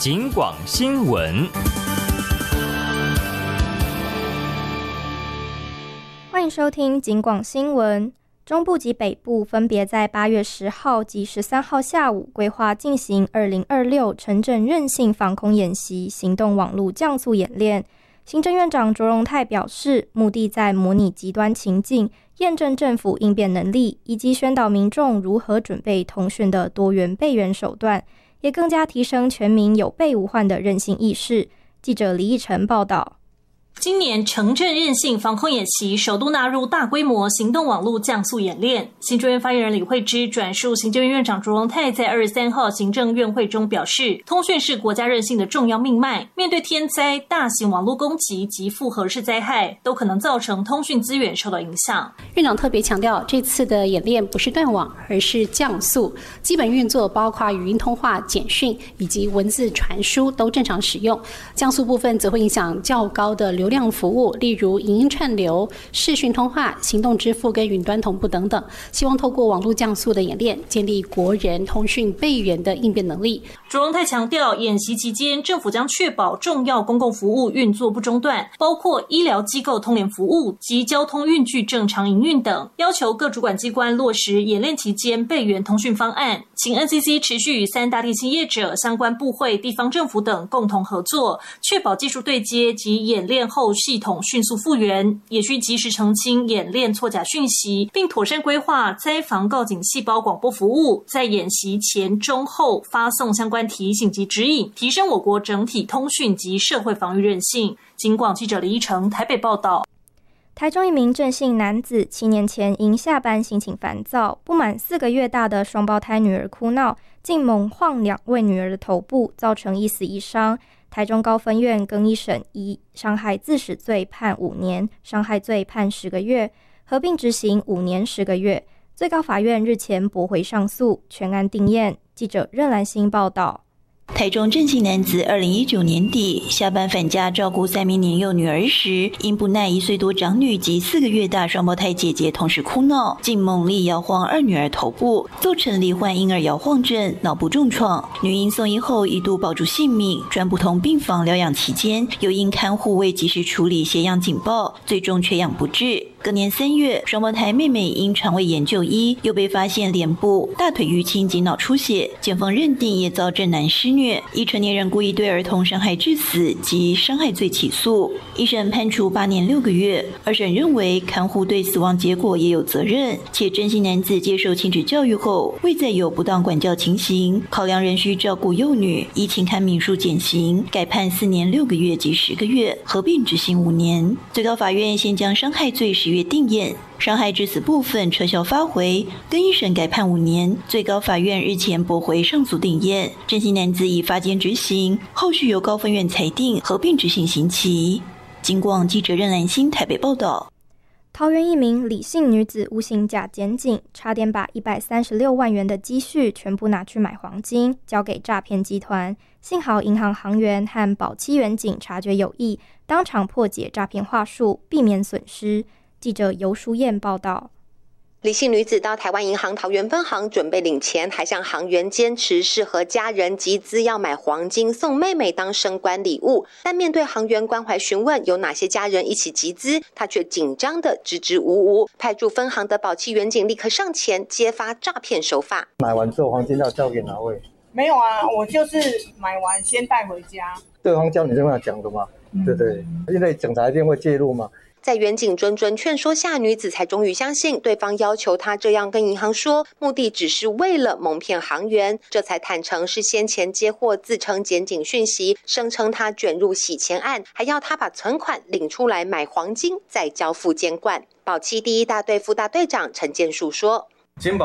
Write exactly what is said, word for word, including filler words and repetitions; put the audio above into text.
警广新闻。 欢迎收听警广新闻。中部及北部分别在八月十号及十三号下午规划进行二零二六城镇韧性防空演习行动网络降速演练。行政院长卓荣泰表示，目的在模拟极端情境，验证政府应变能力，以及宣导民众如何准备通讯的多元备援手段，也更加提升全民有备无患的韧性意识。记者李义成报道。 今年城镇韧性防空演习首度纳入大规模行动网络降速演练。行政院发言人李慧芝转述行政院院长卓荣泰在二十三号行政院会中表示，通讯是国家韧性的重要命脉，面对天灾、大型网络攻击及复合式灾害，都可能造成通讯资源受到影响。 院长特别强调，这次的演练不是断网，而是降速，基本运作包括语音通话、简讯以及文字传输都正常使用。降速部分则会影响较高的流量服务，例如影音串流、视讯通话、行动支付跟云端同步等等，希望透过网络降速的演练，建立国人通讯备援的应变能力。 卓荣泰强调，演习期间政府将确保重要公共服务运作不中断，包括医疗机构通联服务及交通运具正常营运等，要求各主管机关落实演练期间备援通讯方案，请 N C C 持续与三大电信业者、相关部会、地方政府等共同合作，确保技术对接及演练后系统迅速复原，也需及时澄清演练错假讯息，并妥善规划灾防告警细胞广播服务，在演习前、中、后发送相关提醒及指引，提升我国整体通讯及社会防御韧性。警广记者李依成台北报道。 台中一名郑姓男子七年前因下班心情烦躁，不满四个月大的双胞胎女儿哭闹，竟猛晃两位女儿的头部，造成一死一伤。台中高分院更一审以伤害致死罪判五年，伤害罪判十个月，合并执行五年十个月。最高法院日前驳回上诉，全案定验。记者任兰心报道。 台中郑姓男子二零一九年底下班返家照顾三名年幼女儿时，因不耐一岁多长女及四个月大双胞胎姐姐同时哭闹，竟猛力摇晃二女儿头部，造成罹患婴儿摇晃症、脑部重创。女婴送医后一度保住性命，转不同病房疗养期间，又因看护未及时处理血氧警报，最终缺氧不治。隔年三月，双胞胎妹妹因肠胃炎就医，又被发现脸部、大腿淤青及脑出血，检方认定也遭郑男施虐，以成年人故意对儿童伤害致死及伤害罪起诉。一审判处八年六个月，二审认为看护对死亡结果也有责任，且郑姓男子接受亲子教育后未再有不当管教情形，考量仍需照顾幼女，依情堪民数减刑，改判四年六个月及十个月，合并执行五年。最高法院先将伤害罪十月定验，伤害致死部分撤销发回，更一审改判五年。最高法院日前驳回上诉定验，郑姓男子已发监执行，后续由高分院裁定合并执行刑期。警广记者任兰心台北报道。 桃园一名李姓女子误信假检警，差点把一百三十六万元的积蓄全部拿去买黄金，交给诈骗集团。幸好银行行员和保期员警察觉有异，当场破解诈骗话术，避免损失。记者游淑燕报道。 李姓女子到台湾银行桃园分行准备领钱，还向行员坚持是和家人集资要买黄金送妹妹当升官礼物，但面对行员关怀询问有哪些家人一起集资，她却紧张的支支吾吾。派驻分行的保期员警立刻上前揭发诈骗手法。 买完之后黄金要交给哪位？ 没有啊，我就是买完先带回家。 对方教你这样讲的吗？嗯、对对，因为警察一定会介入嘛。 在员警谆谆劝说下，女子才终于相信对方要求她这样跟银行说，目的只是为了蒙骗行员，这才坦诚是先前接获自称检警讯息，声称她卷入洗钱案，还要她把存款领出来买黄金，再交付监管。保期第一大队副大队长陈建树说：